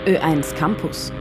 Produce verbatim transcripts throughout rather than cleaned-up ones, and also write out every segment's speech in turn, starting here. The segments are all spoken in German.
Ö eins Campus.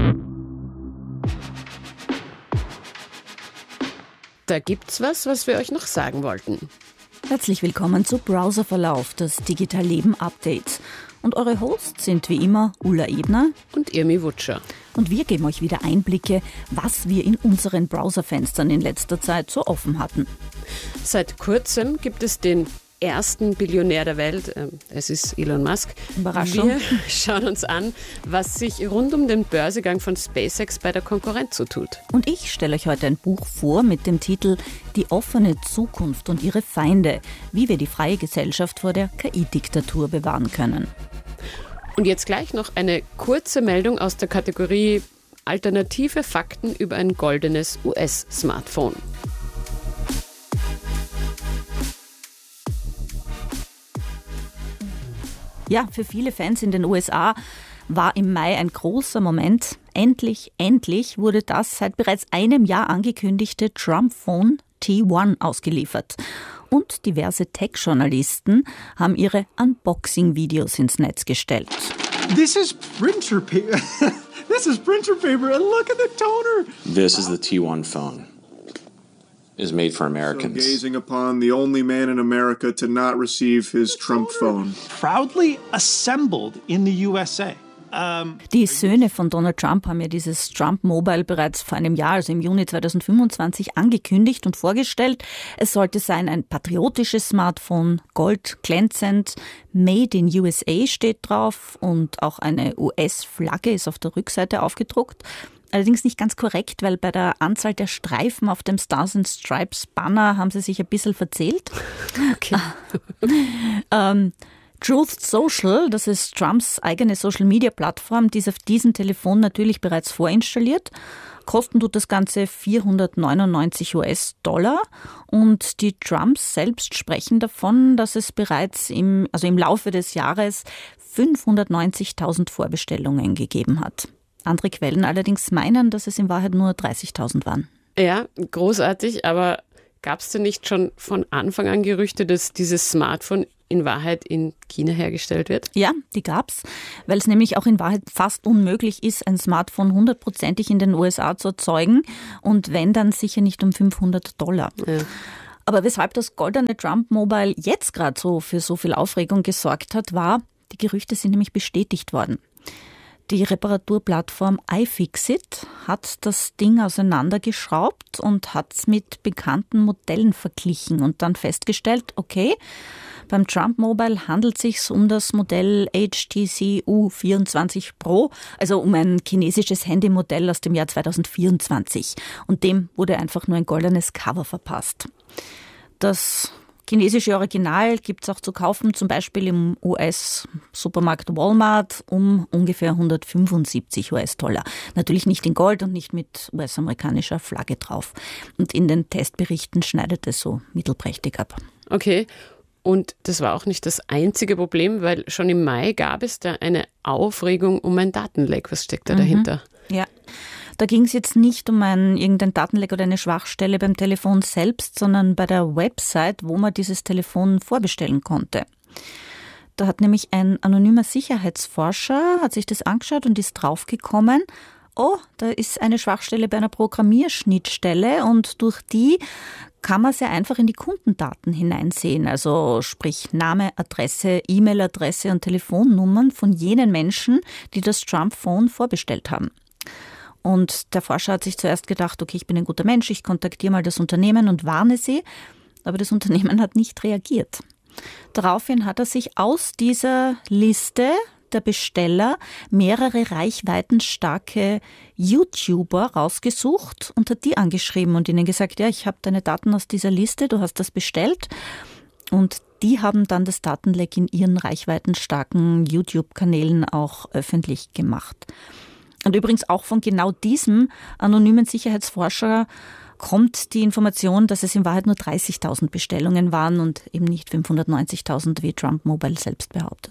Da gibt's was, was wir euch noch sagen wollten. Herzlich willkommen zu Browserverlauf, das Digital-Leben-Update. Und eure Hosts sind wie immer Ulla Ebner und Irmi Wutscher. Und wir geben euch wieder Einblicke, was wir in unseren Browserfenstern in letzter Zeit so offen hatten. Seit kurzem gibt es den ersten Billionär der Welt, es ist Elon Musk. Überraschung. Wir schauen uns an, was sich rund um den Börsegang von SpaceX bei der Konkurrenz so tut. Und ich stelle euch heute ein Buch vor mit dem Titel Die offene Zukunft und ihre Feinde, wie wir die freie Gesellschaft vor der K I-Diktatur bewahren können. Und jetzt gleich noch eine kurze Meldung aus der Kategorie Alternative Fakten über ein goldenes U S-Smartphone. Ja, für viele Fans in den U S A war im Mai ein großer Moment. Endlich, endlich wurde das seit bereits einem Jahr angekündigte Trump-Phone T eins ausgeliefert. Und diverse Tech-Journalisten haben ihre Unboxing-Videos ins Netz gestellt. This is printer paper. This is printer paper and look at the toner. This is the T eins phone. Is made for Americans. So gazing upon the only man in America to not receive his Trump phone. Proudly assembled in the U S A. Um, Die Söhne von Donald Trump haben ja dieses Trump Mobile bereits vor einem Jahr, also im Juni zweitausendfünfundzwanzig, angekündigt und vorgestellt. Es sollte sein ein patriotisches Smartphone, gold glänzend, Made in U S A steht drauf und auch eine U S-Flagge ist auf der Rückseite aufgedruckt. Allerdings nicht ganz korrekt, weil bei der Anzahl der Streifen auf dem Stars and Stripes Banner haben sie sich ein bisschen verzählt. Okay. ähm, Truth Social, das ist Trumps eigene Social-Media-Plattform, die ist auf diesem Telefon natürlich bereits vorinstalliert. Kosten tut das Ganze vierhundertneunundneunzig US-Dollar und die Trumps selbst sprechen davon, dass es bereits im, also im Laufe des Jahres fünfhundertneunzigtausend Vorbestellungen gegeben hat. Andere Quellen allerdings meinen, dass es in Wahrheit nur dreißigtausend waren. Ja, großartig, aber gab es denn nicht schon von Anfang an Gerüchte, dass dieses Smartphone in Wahrheit in China hergestellt wird? Ja, die gab's, weil es nämlich auch in Wahrheit fast unmöglich ist, ein Smartphone hundertprozentig in den U S A zu erzeugen und wenn, dann sicher nicht um fünfhundert Dollar. Ja. Aber weshalb das goldene Trump Mobile jetzt gerade so für so viel Aufregung gesorgt hat, war, die Gerüchte sind nämlich bestätigt worden. Die Reparaturplattform iFixit hat das Ding auseinandergeschraubt und hat es mit bekannten Modellen verglichen und dann festgestellt, okay, beim Trump Mobile handelt es sich um das Modell H T C U vierundzwanzig Pro, also um ein chinesisches Handymodell aus dem Jahr zweitausendvierundzwanzig. Und dem wurde einfach nur ein goldenes Cover verpasst. Das chinesische Original gibt es auch zu kaufen, zum Beispiel im U S-Supermarkt Walmart um ungefähr hundertfünfundsiebzig US-Dollar. Natürlich nicht in Gold und nicht mit U S-amerikanischer Flagge drauf. Und in den Testberichten schneidet es so mittelprächtig ab. Okay, und das war auch nicht das einzige Problem, weil schon im Mai gab es da eine Aufregung um ein Datenleck. Was steckt da Mhm. dahinter? Ja. Da ging es jetzt nicht um ein, irgendein Datenleck oder eine Schwachstelle beim Telefon selbst, sondern bei der Website, wo man dieses Telefon vorbestellen konnte. Da hat nämlich ein anonymer Sicherheitsforscher, hat sich das angeschaut und ist draufgekommen, oh, da ist eine Schwachstelle bei einer Programmierschnittstelle und durch die kann man sehr einfach in die Kundendaten hineinsehen. Also sprich Name, Adresse, E-Mail-Adresse und Telefonnummern von jenen Menschen, die das Trump-Phone vorbestellt haben. Und der Forscher hat sich zuerst gedacht, okay, ich bin ein guter Mensch, ich kontaktiere mal das Unternehmen und warne sie. Aber das Unternehmen hat nicht reagiert. Daraufhin hat er sich aus dieser Liste der Besteller mehrere reichweitenstarke YouTuber rausgesucht und hat die angeschrieben und ihnen gesagt, ja, ich habe deine Daten aus dieser Liste, du hast das bestellt. Und die haben dann das Datenleck in ihren reichweitenstarken YouTube-Kanälen auch öffentlich gemacht. Und übrigens auch von genau diesem anonymen Sicherheitsforscher kommt die Information, dass es in Wahrheit nur dreißigtausend Bestellungen waren und eben nicht fünfhundertneunzigtausend, wie Trump Mobile selbst behauptet.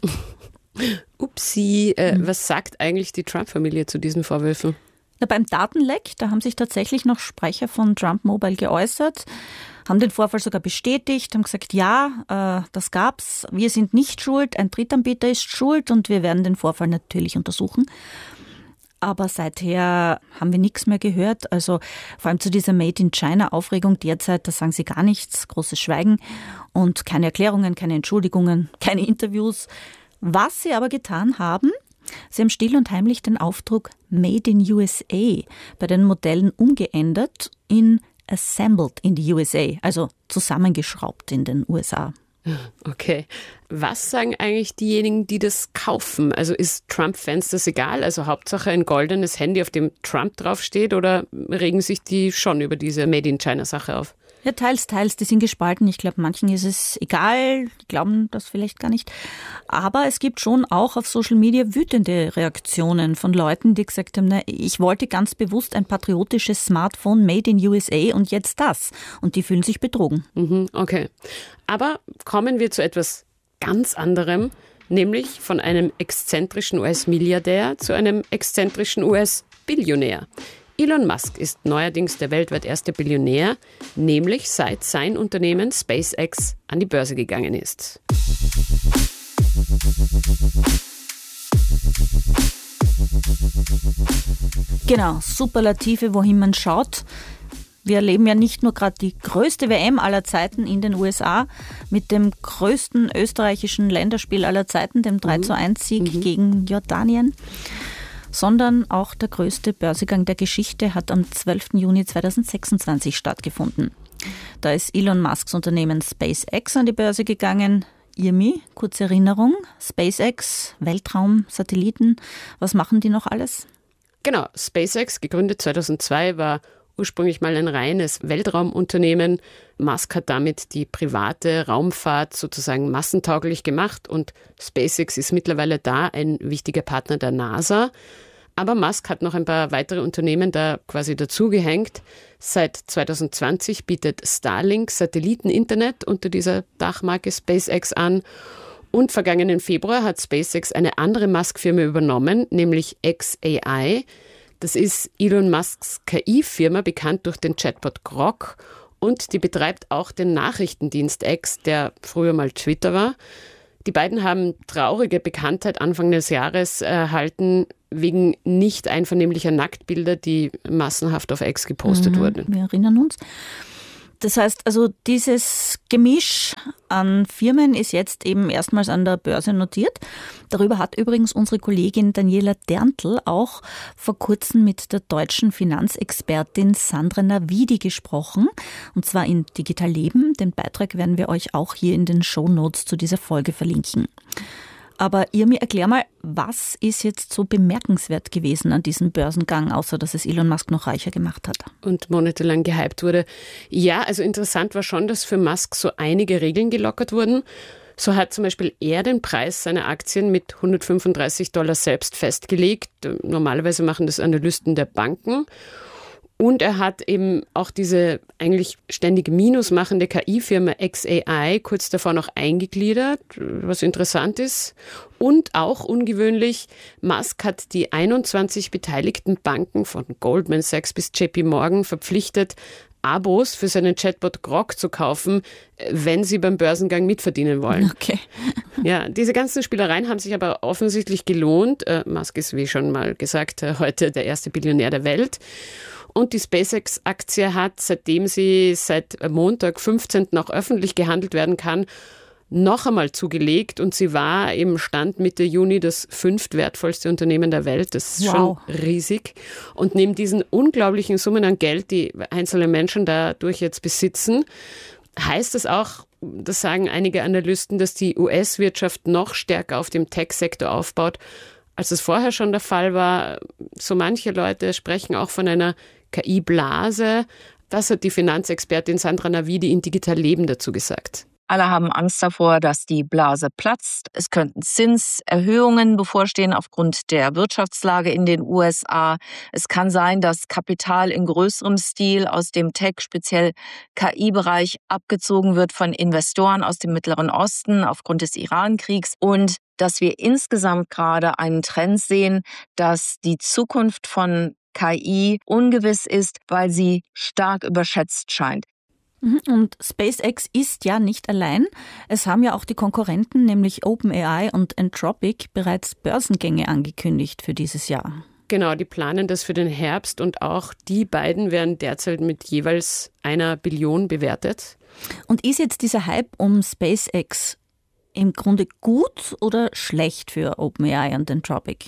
Upsi, äh, mhm. Was sagt eigentlich die Trump-Familie zu diesen Vorwürfen? Na, beim Datenleck, da haben sich tatsächlich noch Sprecher von Trump Mobile geäußert. haben den Vorfall sogar bestätigt, haben gesagt, ja, äh, das gab's, wir sind nicht schuld, ein Drittanbieter ist schuld und wir werden den Vorfall natürlich untersuchen. Aber seither haben wir nichts mehr gehört. Also vor allem zu dieser Made-in-China-Aufregung derzeit, da sagen sie gar nichts, großes Schweigen und keine Erklärungen, keine Entschuldigungen, keine Interviews. Was sie aber getan haben, sie haben still und heimlich den Aufdruck Made in U S A bei den Modellen umgeändert in Assembled in the U S A, also zusammengeschraubt in den U S A. Okay. Was sagen eigentlich diejenigen, die das kaufen? Also ist Trump-Fans das egal? Also Hauptsache ein goldenes Handy, auf dem Trump draufsteht, oder regen sich die schon über diese Made-in-China-Sache auf? Ja, teils, teils, die sind gespalten. Ich glaube, manchen ist es egal, die glauben das vielleicht gar nicht. Aber es gibt schon auch auf Social Media wütende Reaktionen von Leuten, die gesagt haben, na, ich wollte ganz bewusst ein patriotisches Smartphone made in U S A und jetzt das. Und die fühlen sich betrogen. Mhm, okay. Aber kommen wir zu etwas ganz anderem, nämlich von einem exzentrischen U S-Milliardär zu einem exzentrischen U S-Billionär. Elon Musk ist neuerdings der weltweit erste Billionär, nämlich seit sein Unternehmen SpaceX an die Börse gegangen ist. Genau, Superlative, wohin man schaut. Wir erleben ja nicht nur gerade die größte W M aller Zeiten in den U S A mit dem größten österreichischen Länderspiel aller Zeiten, dem drei zu eins Sieg mhm. gegen Jordanien, sondern auch der größte Börsegang der Geschichte hat am zwölften Juni zweitausendsechsundzwanzig stattgefunden. Da ist Elon Musks Unternehmen SpaceX an die Börse gegangen. I R M I, kurze Erinnerung, SpaceX, Weltraum, Satelliten, was machen die noch alles? Genau, SpaceX, gegründet zweitausendzwei, war ursprünglich mal ein reines Weltraumunternehmen. Musk hat damit die private Raumfahrt sozusagen massentauglich gemacht und SpaceX ist mittlerweile da ein wichtiger Partner der NASA. Aber Musk hat noch ein paar weitere Unternehmen da quasi dazugehängt. Seit zweitausendzwanzig bietet Starlink Satelliteninternet unter dieser Dachmarke SpaceX an. Und vergangenen Februar hat SpaceX eine andere Musk-Firma übernommen, nämlich X A I. Das ist Elon Musks K I-Firma, bekannt durch den Chatbot Grok. Und die betreibt auch den Nachrichtendienst X, der früher mal Twitter war. Die beiden haben traurige Bekanntheit Anfang des Jahres erhalten, wegen nicht einvernehmlicher Nacktbilder, die massenhaft auf X gepostet mhm, wurden. Wir erinnern uns. Das heißt also, dieses Gemisch an Firmen ist jetzt eben erstmals an der Börse notiert. Darüber hat übrigens unsere Kollegin Daniela Derntl auch vor kurzem mit der deutschen Finanzexpertin Sandra Navidi gesprochen. Und zwar in Digital Leben. Den Beitrag werden wir euch auch hier in den Shownotes zu dieser Folge verlinken. Aber Irmi, erklär mal, was ist jetzt so bemerkenswert gewesen an diesem Börsengang, außer dass es Elon Musk noch reicher gemacht hat? Und monatelang gehypt wurde. Ja, also interessant war schon, dass für Musk so einige Regeln gelockert wurden. So hat zum Beispiel er den Preis seiner Aktien mit hundertfünfunddreißig Dollar selbst festgelegt. Normalerweise machen das Analysten der Banken. Und er hat eben auch diese eigentlich ständig Minus machende K I-Firma X A I kurz davor noch eingegliedert, was interessant ist. Und auch ungewöhnlich, Musk hat die einundzwanzig beteiligten Banken von Goldman Sachs bis J P Morgan verpflichtet, Abos für seinen Chatbot Grok zu kaufen, wenn sie beim Börsengang mitverdienen wollen. Okay. Ja, diese ganzen Spielereien haben sich aber offensichtlich gelohnt. Äh, Musk ist, wie schon mal gesagt, heute der erste Billionär der Welt. Und die SpaceX-Aktie hat, seitdem sie seit Montag, fünfzehnten auch öffentlich gehandelt werden kann, noch einmal zugelegt. Und sie war im Stand Mitte Juni das fünftwertvollste Unternehmen der Welt. Das ist wow. schon riesig. Und neben diesen unglaublichen Summen an Geld, die einzelne Menschen dadurch jetzt besitzen, heißt es auch, das sagen einige Analysten, dass die U S-Wirtschaft noch stärker auf dem Tech-Sektor aufbaut, als es vorher schon der Fall war. So manche Leute sprechen auch von einer K I-Blase. Das hat die Finanzexpertin Sandra Navidi in Digital Leben dazu gesagt. Alle haben Angst davor, dass die Blase platzt. Es könnten Zinserhöhungen bevorstehen aufgrund der Wirtschaftslage in den U S A. Es kann sein, dass Kapital in größerem Stil aus dem Tech, speziell K I-Bereich, abgezogen wird von Investoren aus dem Mittleren Osten aufgrund des Iran-Kriegs. Und dass wir insgesamt gerade einen Trend sehen, dass die Zukunft von K I ungewiss ist, weil sie stark überschätzt scheint. Und SpaceX ist ja nicht allein. Es haben ja auch die Konkurrenten, nämlich OpenAI und Anthropic, bereits Börsengänge angekündigt für dieses Jahr. Genau, die planen das für den Herbst und auch die beiden werden derzeit mit jeweils einer Billion bewertet. Und ist jetzt dieser Hype um SpaceX im Grunde gut oder schlecht für OpenAI und Anthropic?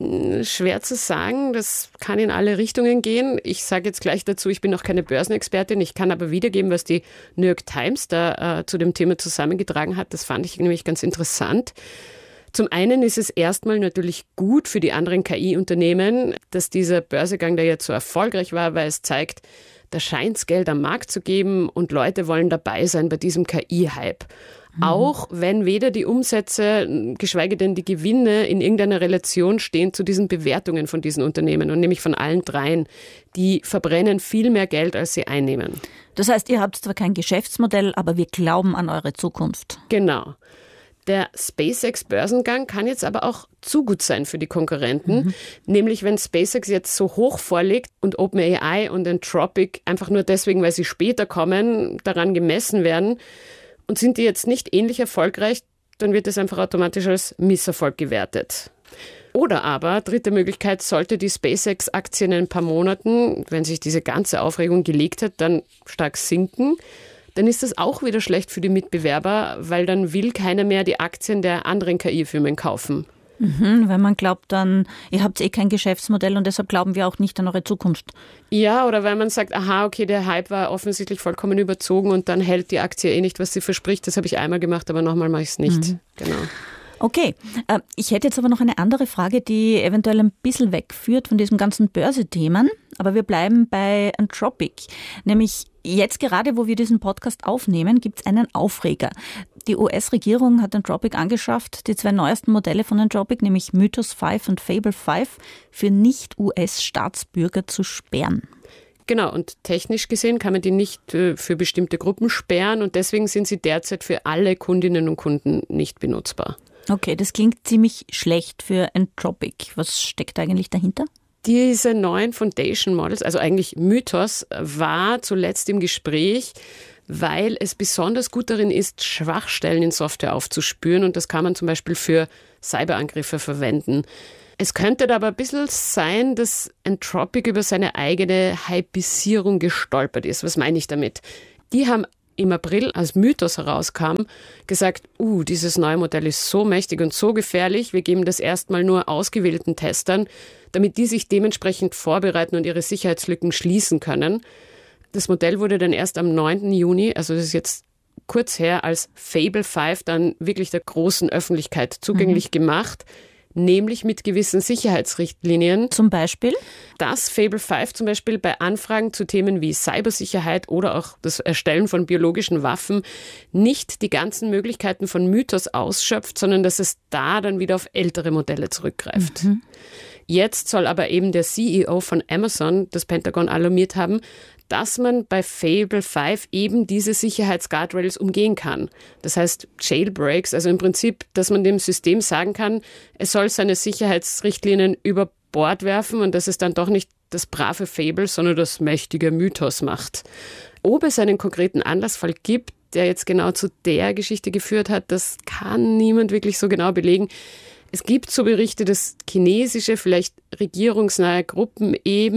Schwer zu sagen, das kann in alle Richtungen gehen. Ich sage jetzt gleich dazu, ich bin noch keine Börsenexpertin, ich kann aber wiedergeben, was die New York Times da äh, zu dem Thema zusammengetragen hat. Das fand ich nämlich ganz interessant. Zum einen ist es erstmal natürlich gut für die anderen K I-Unternehmen, dass dieser Börsegang da jetzt so erfolgreich war, weil es zeigt, da scheint es Geld am Markt zu geben und Leute wollen dabei sein bei diesem K I-Hype. Mhm. Auch wenn weder die Umsätze, geschweige denn die Gewinne in irgendeiner Relation stehen zu diesen Bewertungen von diesen Unternehmen und nämlich von allen dreien. Die verbrennen viel mehr Geld, als sie einnehmen. Das heißt, ihr habt zwar kein Geschäftsmodell, aber wir glauben an eure Zukunft. Genau. Der SpaceX-Börsengang kann jetzt aber auch zu gut sein für die Konkurrenten. Mhm. Nämlich, wenn SpaceX jetzt so hoch vorliegt und OpenAI und Anthropic einfach nur deswegen, weil sie später kommen, daran gemessen werden und sind die jetzt nicht ähnlich erfolgreich, dann wird es einfach automatisch als Misserfolg gewertet. Oder aber, dritte Möglichkeit, sollte die SpaceX-Aktie in ein paar Monaten, wenn sich diese ganze Aufregung gelegt hat, dann stark sinken, dann ist das auch wieder schlecht für die Mitbewerber, weil dann will keiner mehr die Aktien der anderen K I-Firmen kaufen. Mhm, weil man glaubt dann, ihr habt eh kein Geschäftsmodell und deshalb glauben wir auch nicht an eure Zukunft. Ja, oder weil man sagt, aha, okay, der Hype war offensichtlich vollkommen überzogen und dann hält die Aktie eh nicht, was sie verspricht. Das habe ich einmal gemacht, aber nochmal mache ich es nicht. Mhm. Genau. Okay, ich hätte jetzt aber noch eine andere Frage, die eventuell ein bisschen wegführt von diesem ganzen Börsethemen, aber wir bleiben bei Anthropic. Nämlich jetzt gerade, wo wir diesen Podcast aufnehmen, gibt es einen Aufreger. Die U S-Regierung hat Anthropic angeschafft, die zwei neuesten Modelle von Anthropic, nämlich Mythos fünf und Fable fünf, für Nicht-U S-Staatsbürger zu sperren. Genau, und technisch gesehen kann man die nicht äh, für bestimmte Gruppen sperren und deswegen sind sie derzeit für alle Kundinnen und Kunden nicht benutzbar. Okay, das klingt ziemlich schlecht für Anthropic. Was steckt eigentlich dahinter? Diese neuen Foundation Models, also eigentlich Mythos, war zuletzt im Gespräch, weil es besonders gut darin ist, Schwachstellen in Software aufzuspüren und das kann man zum Beispiel für Cyberangriffe verwenden. Es könnte da aber ein bisschen sein, dass Anthropic über seine eigene Hypisierung gestolpert ist. Was meine ich damit? Die haben im April, als Mythos herauskam, gesagt, uh, dieses neue Modell ist so mächtig und so gefährlich, wir geben das erstmal nur ausgewählten Testern, damit die sich dementsprechend vorbereiten und ihre Sicherheitslücken schließen können. Das Modell wurde dann erst am neunten Juni, also das ist jetzt kurz her, als Fable fünf dann wirklich der großen Öffentlichkeit zugänglich mhm. gemacht, nämlich mit gewissen Sicherheitsrichtlinien. Zum Beispiel? Dass Fable fünf zum Beispiel bei Anfragen zu Themen wie Cybersicherheit oder auch das Erstellen von biologischen Waffen nicht die ganzen Möglichkeiten von Mythos ausschöpft, sondern dass es da dann wieder auf ältere Modelle zurückgreift. Mhm. Jetzt soll aber eben der C E O von Amazon das Pentagon alarmiert haben, dass man bei Fable fünf eben diese Sicherheitsguardrails umgehen kann. Das heißt Jailbreaks, also im Prinzip, dass man dem System sagen kann, es soll seine Sicherheitsrichtlinien über Bord werfen und dass es dann doch nicht das brave Fable, sondern das mächtige Mythos macht. Ob es einen konkreten Anlassfall gibt, der jetzt genau zu der Geschichte geführt hat, das kann niemand wirklich so genau belegen. Es gibt so Berichte, dass chinesische, vielleicht regierungsnahe Gruppen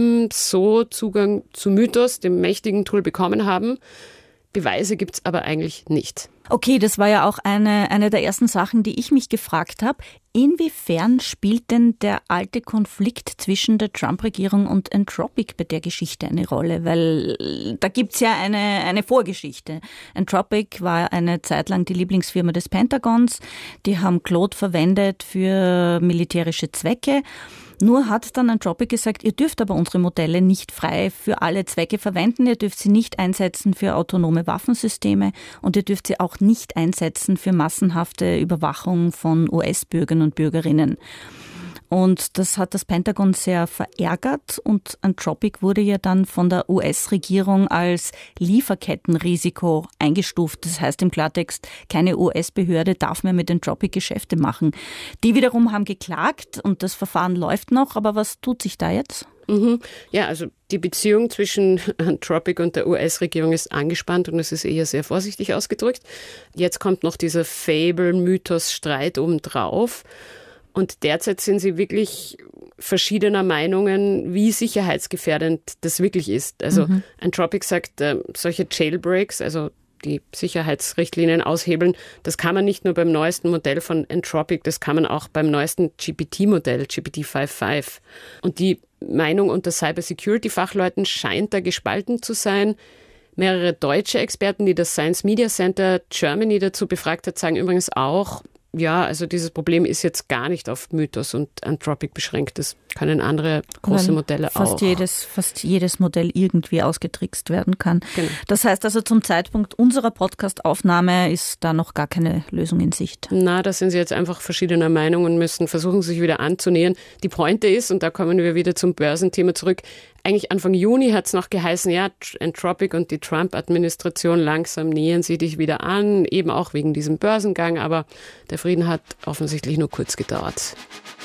ebenso Zugang zu Mythos, dem mächtigen Tool, bekommen haben. Beweise gibt es aber eigentlich nicht. Okay, das war ja auch eine, eine der ersten Sachen, die ich mich gefragt habe. Inwiefern spielt denn der alte Konflikt zwischen der Trump-Regierung und Anthropic bei der Geschichte eine Rolle? Weil da gibt's ja eine, eine Vorgeschichte. Anthropic war eine Zeit lang die Lieblingsfirma des Pentagons. Die haben Claude verwendet für militärische Zwecke. Nur hat dann Anthropic gesagt, ihr dürft aber unsere Modelle nicht frei für alle Zwecke verwenden, ihr dürft sie nicht einsetzen für autonome Waffensysteme und ihr dürft sie auch nicht einsetzen für massenhafte Überwachung von U S-Bürgern und Bürgerinnen. Und das hat das Pentagon sehr verärgert und Anthropic wurde ja dann von der U S-Regierung als Lieferkettenrisiko eingestuft. Das heißt im Klartext, keine U S-Behörde darf mehr mit Anthropic Geschäfte machen. Die wiederum haben geklagt und das Verfahren läuft noch, aber was tut sich da jetzt? Mhm. Ja, also die Beziehung zwischen Anthropic und der U S-Regierung ist angespannt und es ist eher sehr vorsichtig ausgedrückt. Jetzt kommt noch dieser Fable-Mythos-Streit obendrauf. Und derzeit sind sie wirklich verschiedener Meinungen, wie sicherheitsgefährdend das wirklich ist. Also mhm. Anthropic sagt, äh, solche Jailbreaks, also die Sicherheitsrichtlinien aushebeln, das kann man nicht nur beim neuesten Modell von Anthropic, das kann man auch beim neuesten G P T-Modell, G P T fünf Punkt fünf. Und die Meinung unter Cybersecurity-Fachleuten scheint da gespalten zu sein. Mehrere deutsche Experten, die das Science Media Center Germany dazu befragt hat, sagen übrigens auch, ja, also dieses Problem ist jetzt gar nicht auf Mythos und Anthropic beschränkt. Das können andere große Weil Modelle fast auch. Jedes, fast jedes Modell irgendwie ausgetrickst werden kann. Genau. Das heißt also, zum Zeitpunkt unserer Podcast-Aufnahme ist da noch gar keine Lösung in Sicht. Na, da sind sie jetzt einfach verschiedener Meinung und müssen versuchen, sich wieder anzunähern. Die Pointe ist, und da kommen wir wieder zum Börsenthema zurück, eigentlich Anfang Juni hat es noch geheißen, ja, Anthropic und die Trump-Administration, langsam nähern sie dich wieder an, eben auch wegen diesem Börsengang, aber der Frieden hat offensichtlich nur kurz gedauert.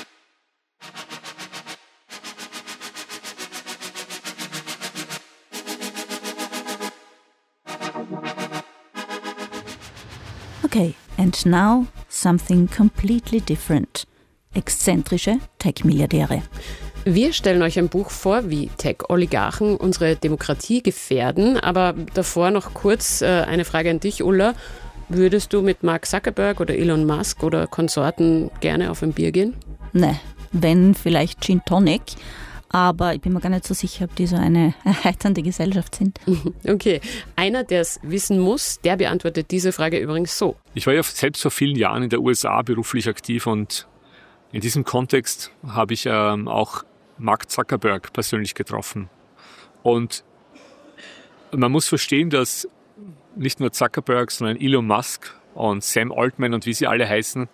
Okay, and now something completely different. Exzentrische Tech-Milliardäre. Wir stellen euch ein Buch vor, wie Tech-Oligarchen unsere Demokratie gefährden. Aber davor noch kurz äh, eine Frage an dich, Ulla. Würdest du mit Mark Zuckerberg oder Elon Musk oder Konsorten gerne auf ein Bier gehen? Ne, wenn vielleicht Gin Tonic. Aber ich bin mir gar nicht so sicher, ob die so eine erheiternde Gesellschaft sind. Okay, einer, der es wissen muss, der beantwortet diese Frage übrigens so. Ich war ja selbst vor vielen Jahren in der U S A beruflich aktiv und in diesem Kontext habe ich ähm, auch Mark Zuckerberg persönlich getroffen. Und man muss verstehen, dass nicht nur Zuckerberg, sondern Elon Musk und Sam Altman und wie sie alle heißen,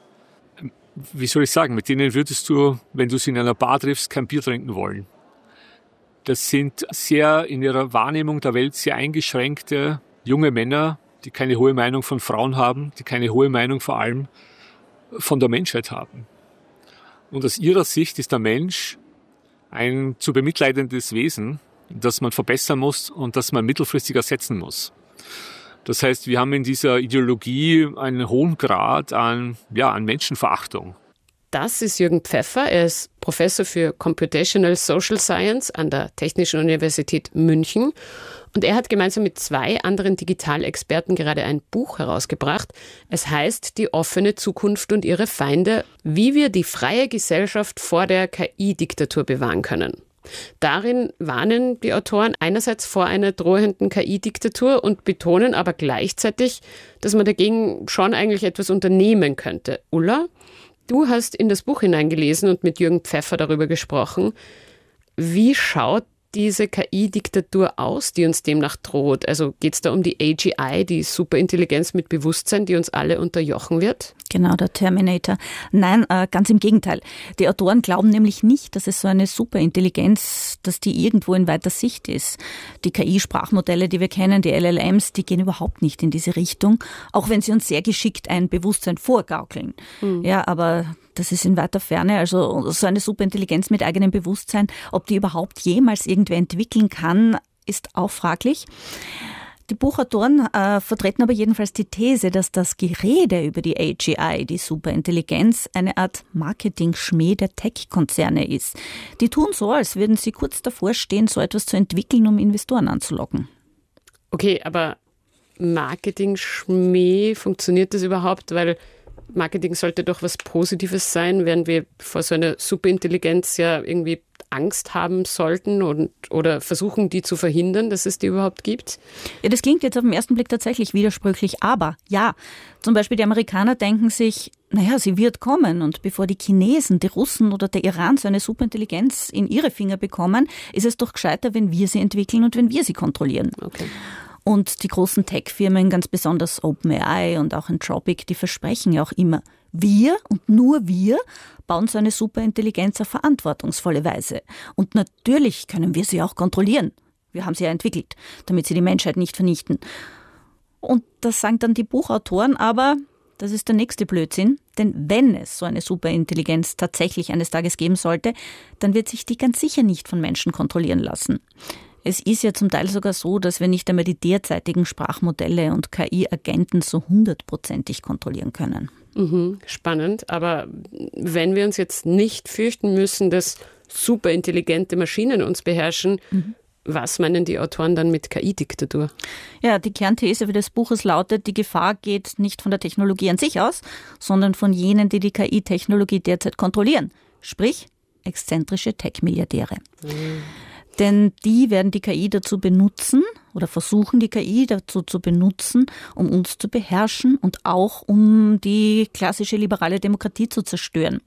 wie soll ich sagen, mit denen würdest du, wenn du sie in einer Bar triffst, kein Bier trinken wollen. Das sind sehr in ihrer Wahrnehmung der Welt sehr eingeschränkte junge Männer, die keine hohe Meinung von Frauen haben, die keine hohe Meinung vor allem von der Menschheit haben. Und aus ihrer Sicht ist der Mensch ein zu bemitleidendes Wesen, das man verbessern muss und das man mittelfristig ersetzen muss. Das heißt, wir haben in dieser Ideologie einen hohen Grad an, ja, an Menschenverachtung. Das ist Jürgen Pfeffer. Er ist Professor für Computational Social Science an der Technischen Universität München. Und er hat gemeinsam mit zwei anderen Digitalexperten gerade ein Buch herausgebracht. Es heißt Die offene Zukunft und ihre Feinde, wie wir die freie Gesellschaft vor der K I-Diktatur bewahren können. Darin warnen die Autoren einerseits vor einer drohenden K I-Diktatur und betonen aber gleichzeitig, dass man dagegen schon eigentlich etwas unternehmen könnte. Ulla, du hast in das Buch hineingelesen und mit Jürgen Pfeffer darüber gesprochen. Wie schaut diese K I-Diktatur aus, die uns demnach droht? Also geht es da um die A G I, die Superintelligenz mit Bewusstsein, die uns alle unterjochen wird? Genau, der Terminator. Nein, äh, ganz im Gegenteil. Die Autoren glauben nämlich nicht, dass es so eine Superintelligenz, dass die irgendwo in weiter Sicht ist. Die K I-Sprachmodelle, die wir kennen, die L L Ms, die gehen überhaupt nicht in diese Richtung, auch wenn sie uns sehr geschickt ein Bewusstsein vorgaukeln. Mhm. Ja, aber das ist in weiter Ferne. Also so eine Superintelligenz mit eigenem Bewusstsein, ob die überhaupt jemals irgendwer entwickeln kann, ist auch fraglich. Die Buchautoren äh, vertreten aber jedenfalls die These, dass das Gerede über die A G I, die Superintelligenz, eine Art Marketing-Schmäh der Tech-Konzerne ist. Die tun so, als würden sie kurz davor stehen, so etwas zu entwickeln, um Investoren anzulocken. Okay, aber Marketing-Schmäh, funktioniert das überhaupt? Weil Marketing sollte doch was Positives sein, während wir vor so einer Superintelligenz ja irgendwie Angst haben sollten und, oder versuchen, die zu verhindern, dass es die überhaupt gibt? Ja, das klingt jetzt auf den ersten Blick tatsächlich widersprüchlich, aber ja, zum Beispiel die Amerikaner denken sich, naja, sie wird kommen und bevor die Chinesen, die Russen oder der Iran so eine Superintelligenz in ihre Finger bekommen, ist es doch gescheiter, wenn wir sie entwickeln und wenn wir sie kontrollieren. Okay. Und die großen Tech-Firmen, ganz besonders OpenAI und auch Anthropic, die versprechen ja auch immer, wir und nur wir bauen so eine Superintelligenz auf verantwortungsvolle Weise. Und natürlich können wir sie auch kontrollieren. Wir haben sie ja entwickelt, damit sie die Menschheit nicht vernichten. Und das sagen dann die Buchautoren, aber das ist der nächste Blödsinn, denn wenn es so eine Superintelligenz tatsächlich eines Tages geben sollte, dann wird sich die ganz sicher nicht von Menschen kontrollieren lassen. Es ist ja zum Teil sogar so, dass wir nicht einmal die derzeitigen Sprachmodelle und K I-Agenten so hundertprozentig kontrollieren können. Mhm, spannend, aber wenn wir uns jetzt nicht fürchten müssen, dass superintelligente Maschinen uns beherrschen, mhm. was meinen die Autoren dann mit K I-Diktatur? Ja, die Kernthese wie des Buches lautet, die Gefahr geht nicht von der Technologie an sich aus, sondern von jenen, die die K I-Technologie derzeit kontrollieren, sprich exzentrische Tech-Milliardäre. Mhm. Denn die werden die K I dazu benutzen oder versuchen die K I dazu zu benutzen, um uns zu beherrschen und auch um die klassische liberale Demokratie zu zerstören.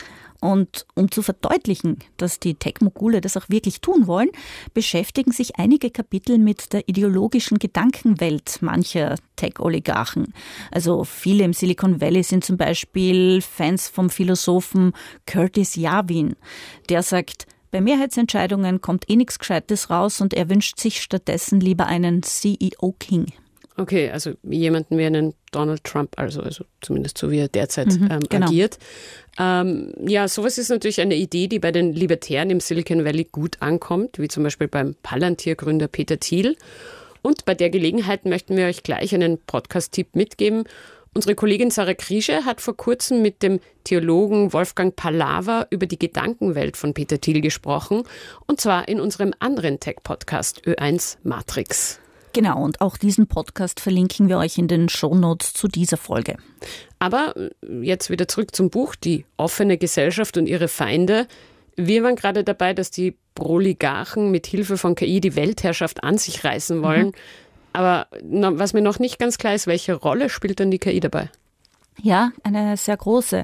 Und um zu verdeutlichen, dass die Tech-Mogule das auch wirklich tun wollen, beschäftigen sich einige Kapitel mit der ideologischen Gedankenwelt mancher Tech-Oligarchen. Also viele im Silicon Valley sind zum Beispiel Fans vom Philosophen Curtis Yarvin, der sagt, bei Mehrheitsentscheidungen kommt eh nichts Gescheites raus und er wünscht sich stattdessen lieber einen C E O-King. Okay, also jemanden wie einen Donald Trump, also, also zumindest so wie er derzeit mhm, ähm, genau. agiert. Ähm, ja, sowas ist natürlich eine Idee, die bei den Libertären im Silicon Valley gut ankommt, wie zum Beispiel beim Palantir-Gründer Peter Thiel. Und bei der Gelegenheit möchten wir euch gleich einen Podcast-Tipp mitgeben. Unsere Kollegin Sarah Kriesche hat vor kurzem mit dem Theologen Wolfgang Pallava über die Gedankenwelt von Peter Thiel gesprochen, und zwar in unserem anderen Tech-Podcast Ö eins Matrix. Genau, und auch diesen Podcast verlinken wir euch in den Shownotes zu dieser Folge. Aber jetzt wieder zurück zum Buch, die offene Gesellschaft und ihre Feinde. Wir waren gerade dabei, dass die Proligarchen mit Hilfe von K I die Weltherrschaft an sich reißen wollen. Mhm. Aber was mir noch nicht ganz klar ist, welche Rolle spielt denn die K I dabei? Ja, eine sehr große.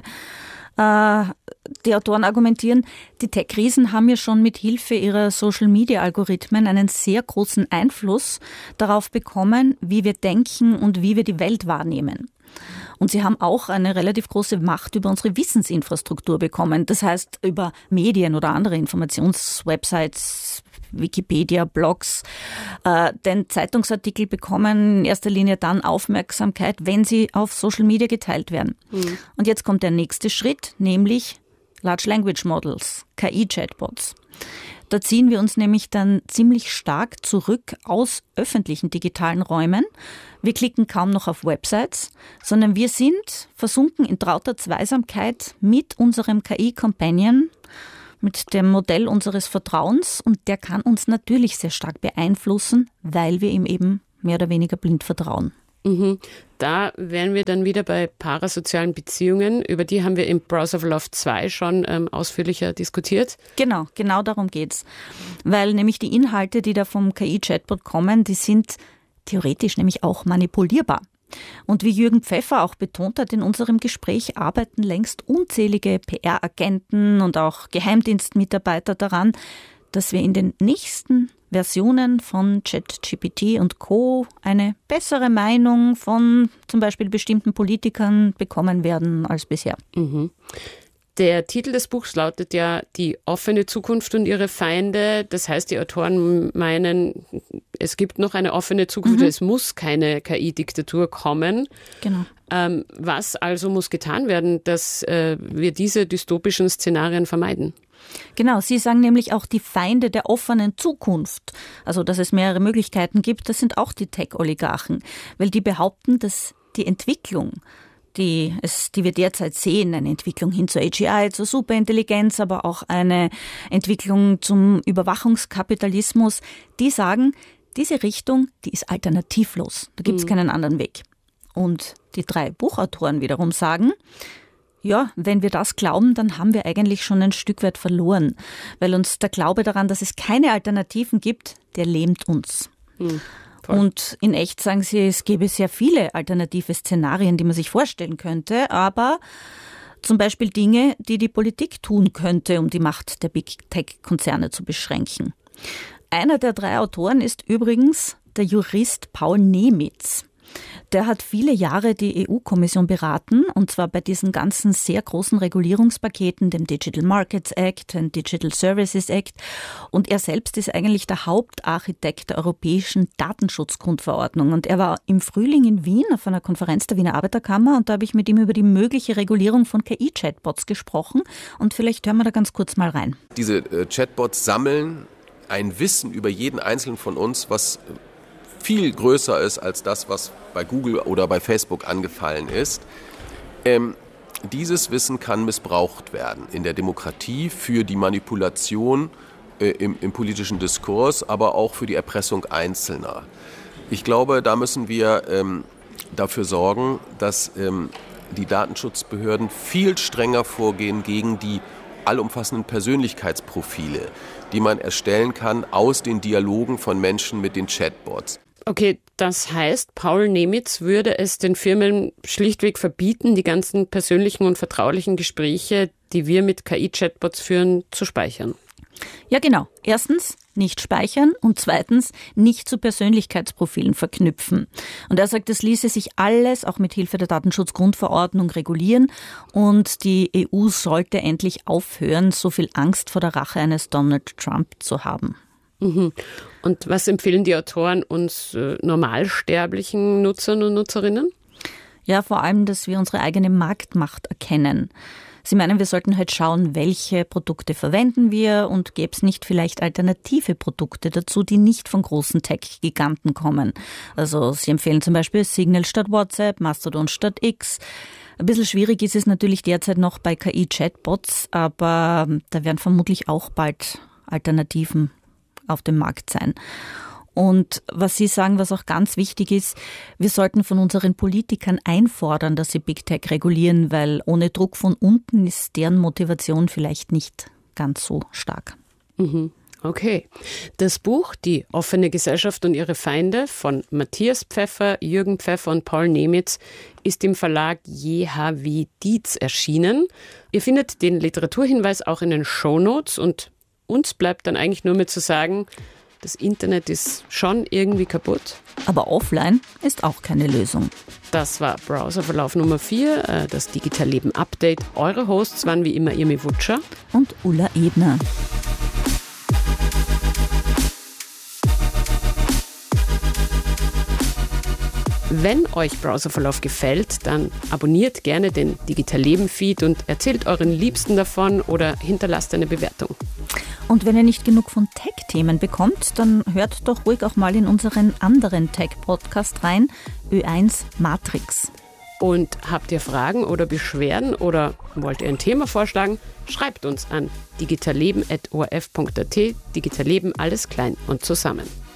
Die Autoren argumentieren, die Tech-Riesen haben ja schon mit Hilfe ihrer Social-Media-Algorithmen einen sehr großen Einfluss darauf bekommen, wie wir denken und wie wir die Welt wahrnehmen. Und sie haben auch eine relativ große Macht über unsere Wissensinfrastruktur bekommen. Das heißt, über Medien oder andere Informationswebsites, Wikipedia, Blogs. Äh, denn Zeitungsartikel bekommen in erster Linie dann Aufmerksamkeit, wenn sie auf Social Media geteilt werden. Mhm. Und jetzt kommt der nächste Schritt, nämlich Large Language Models, K I-Chatbots. Da ziehen wir uns nämlich dann ziemlich stark zurück aus öffentlichen digitalen Räumen. Wir klicken kaum noch auf Websites, sondern wir sind versunken in trauter Zweisamkeit mit unserem K I-Companion, mit dem Modell unseres Vertrauens, und der kann uns natürlich sehr stark beeinflussen, weil wir ihm eben mehr oder weniger blind vertrauen. Mhm. Da wären wir dann wieder bei parasozialen Beziehungen. Über die haben wir im Browser of Love zwei schon ähm, ausführlicher diskutiert. Genau, genau darum geht's. Weil nämlich die Inhalte, die da vom K I-Chatbot kommen, die sind theoretisch nämlich auch manipulierbar. Und wie Jürgen Pfeffer auch betont hat in unserem Gespräch, arbeiten längst unzählige P R-Agenten und auch Geheimdienstmitarbeiter daran, dass wir in den nächsten Versionen von ChatGPT und Co. eine bessere Meinung von zum Beispiel bestimmten Politikern bekommen werden als bisher. Mhm. Der Titel des Buchs lautet ja Die offene Zukunft und ihre Feinde. Das heißt, die Autoren meinen, es gibt noch eine offene Zukunft, mhm. es muss keine K I-Diktatur kommen. Genau. Ähm, was also muss getan werden, dass äh, wir diese dystopischen Szenarien vermeiden? Genau, Sie sagen nämlich auch die Feinde der offenen Zukunft, also dass es mehrere Möglichkeiten gibt, das sind auch die Tech-Oligarchen, weil die behaupten, dass die Entwicklung, die, es, die wir derzeit sehen, eine Entwicklung hin zur A G I, zur Superintelligenz, aber auch eine Entwicklung zum Überwachungskapitalismus, die sagen, diese Richtung, die ist alternativlos, da gibt es mhm. keinen anderen Weg. Und die drei Buchautoren wiederum sagen, ja, wenn wir das glauben, dann haben wir eigentlich schon ein Stück weit verloren, weil uns der Glaube daran, dass es keine Alternativen gibt, der lähmt uns. Hm, und in echt sagen sie, es gäbe sehr viele alternative Szenarien, die man sich vorstellen könnte, aber zum Beispiel Dinge, die die Politik tun könnte, um die Macht der Big Tech-Konzerne zu beschränken. Einer der drei Autoren ist übrigens der Jurist Paul Nemitz. Der hat viele Jahre die E U-Kommission beraten, und zwar bei diesen ganzen sehr großen Regulierungspaketen, dem Digital Markets Act, dem Digital Services Act. Und er selbst ist eigentlich der Hauptarchitekt der europäischen Datenschutzgrundverordnung. Und er war im Frühling in Wien auf einer Konferenz der Wiener Arbeiterkammer, und da habe ich mit ihm über die mögliche Regulierung von K I-Chatbots gesprochen. Und vielleicht hören wir da ganz kurz mal rein. Diese äh, Chatbots sammeln ein Wissen über jeden Einzelnen von uns, was viel größer ist als das, was bei Google oder bei Facebook angefallen ist. Ähm, dieses Wissen kann missbraucht werden in der Demokratie für die Manipulation äh, im, im politischen Diskurs, aber auch für die Erpressung Einzelner. Ich glaube, da müssen wir ähm, dafür sorgen, dass ähm, die Datenschutzbehörden viel strenger vorgehen gegen die allumfassenden Persönlichkeitsprofile, die man erstellen kann aus den Dialogen von Menschen mit den Chatbots. Okay, das heißt, Paul Nemitz würde es den Firmen schlichtweg verbieten, die ganzen persönlichen und vertraulichen Gespräche, die wir mit K I-Chatbots führen, zu speichern. Ja, genau. Erstens, nicht speichern, und zweitens, nicht zu Persönlichkeitsprofilen verknüpfen. Und er sagt, das ließe sich alles auch mit Hilfe der Datenschutzgrundverordnung regulieren, und die E U sollte endlich aufhören, so viel Angst vor der Rache eines Donald Trump zu haben. Mhm. Und was empfehlen die Autoren uns äh, normalsterblichen Nutzern und Nutzerinnen? Ja, vor allem, dass wir unsere eigene Marktmacht erkennen. Sie meinen, wir sollten halt schauen, welche Produkte verwenden wir, und gäbe es nicht vielleicht alternative Produkte dazu, die nicht von großen Tech-Giganten kommen. Also sie empfehlen zum Beispiel Signal statt WhatsApp, Mastodon statt X. Ein bisschen schwierig ist es natürlich derzeit noch bei K I-Chatbots, aber da werden vermutlich auch bald Alternativen auf dem Markt sein. Und was Sie sagen, was auch ganz wichtig ist, wir sollten von unseren Politikern einfordern, dass sie Big Tech regulieren, weil ohne Druck von unten ist deren Motivation vielleicht nicht ganz so stark. Mhm. Okay. Das Buch Die offene Gesellschaft und ihre Feinde von Matthias Pfeffer, Jürgen Pfeffer und Paul Nemitz ist im Verlag J H W Dietz erschienen. Ihr findet den Literaturhinweis auch in den Shownotes, und uns bleibt dann eigentlich nur mehr zu sagen, das Internet ist schon irgendwie kaputt. Aber offline ist auch keine Lösung. Das war Browserverlauf Nummer vier, das Digitalleben Update. Eure Hosts waren wie immer Irmi Wutscher und Ulla Ebner. Wenn euch Browserverlauf gefällt, dann abonniert gerne den Digitalleben-Feed und erzählt euren Liebsten davon oder hinterlasst eine Bewertung. Und wenn ihr nicht genug von Tech-Themen bekommt, dann hört doch ruhig auch mal in unseren anderen Tech-Podcast rein, Ö eins Matrix. Und habt ihr Fragen oder Beschwerden oder wollt ihr ein Thema vorschlagen? Schreibt uns an digitalleben at o r f punkt a t. Digitalleben alles klein und zusammen.